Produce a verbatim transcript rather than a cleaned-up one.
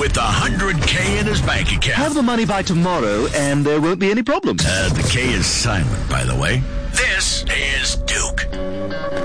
with one hundred K in his bank account. Have the money by tomorrow, and there won't be any problem. Uh, the K is silent, by the way. This is Duke.